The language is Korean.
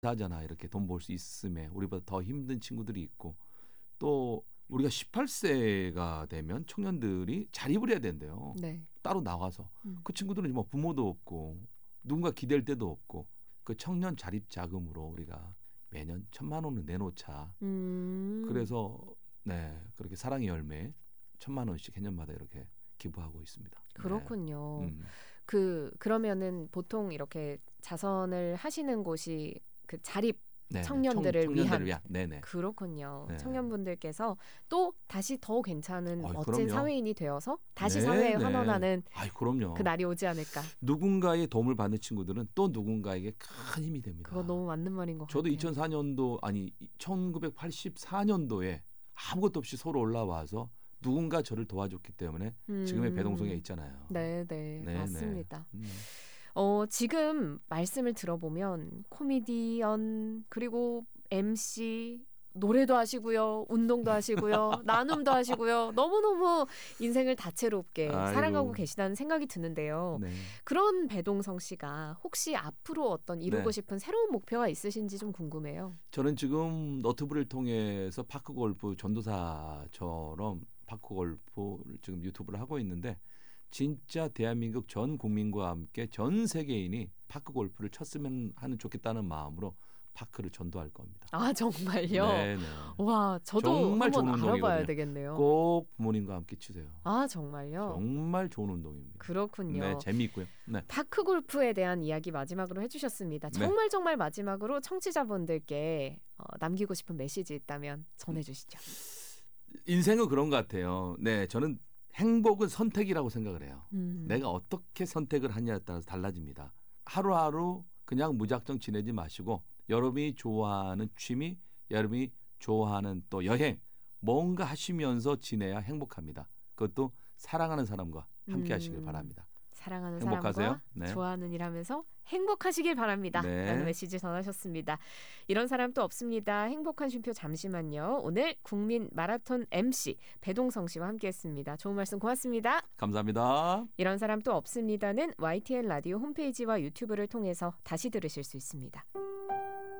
하잖아. 이렇게 돈 벌 수 있음에 우리보다 더 힘든 친구들이 있고 또 우리가 18세가 되면 청년들이 자립을 해야 된대요. 네. 따로 나가서. 그 친구들은 뭐 부모도 없고 누군가 기댈 데도 없고 그 청년 자립 자금으로 우리가 매년 1,000만 원을 내놓자. 그래서 네 그렇게 사랑의 열매 1,000만 원씩 해년마다 이렇게 기부하고 있습니다. 그렇군요. 네. 그러면은 보통 이렇게 자선을 하시는 곳이 그 자립 네네. 청년들을 위한. 네네. 그렇군요. 네. 청년분들께서 또 다시 더 괜찮은 멋진 그럼요. 사회인이 되어서 다시 네, 사회에 네. 환원하는 그럼요. 그 날이 오지 않을까. 누군가의 도움을 받는 친구들은 또 누군가에게 큰 힘이 됩니다. 그거 너무 맞는 말인 것 저도 같아요. 1984년도에 아무것도 없이 서로 올라와서 누군가 저를 도와줬기 때문에 지금의 배동성에 있잖아요. 네, 네, 맞습니다. 네. 지금 말씀을 들어보면 코미디언 그리고 MC 노래도 하시고요. 운동도 하시고요. 나눔도 하시고요. 너무너무 인생을 다채롭게 살아가고 계시다는 생각이 드는데요. 네. 그런 배동성 씨가 혹시 앞으로 어떤 이루고 네. 싶은 새로운 목표가 있으신지 좀 궁금해요. 저는 지금 너튜브를 통해서 파크골프 전도사처럼 파크골프를 지금 유튜브를 하고 있는데 진짜 대한민국 전 국민과 함께 전 세계인이 파크골프를 쳤으면 하는 좋겠다는 마음으로 파크를 전도할 겁니다. 아 정말요? 네네. 와 저도 정말 한번 좋은 알아봐야 운동이거든요. 되겠네요. 꼭 부모님과 함께 치세요. 아 정말요? 정말 좋은 운동입니다. 그렇군요. 네, 재미있고요. 네. 파크골프에 대한 이야기 마지막으로 해주셨습니다. 정말 정말 마지막으로 청취자분들께 남기고 싶은 메시지 있다면 전해주시죠. 인생은 그런 것 같아요. 네, 저는 행복은 선택이라고 생각을 해요. 내가 어떻게 선택을 하냐에 따라서 달라집니다. 하루하루 그냥 무작정 지내지 마시고 여러분이 좋아하는 취미, 여러분이 좋아하는 또 여행 뭔가 하시면서 지내야 행복합니다. 그것도 사랑하는 사람과 함께 하시길 바랍니다. 사랑하는 행복하세요? 사람과 네. 좋아하는 일 하면서 행복하시길 바랍니다. 네. 라는 메시지 전하셨습니다. 이런 사람 또 없습니다. 행복한 쉼표 잠시만요. 오늘 국민 마라톤 MC 배동성 씨와 함께했습니다. 좋은 말씀 고맙습니다. 감사합니다. 이런 사람 또 없습니다는 YTN 라디오 홈페이지와 유튜브를 통해서 다시 들으실 수 있습니다.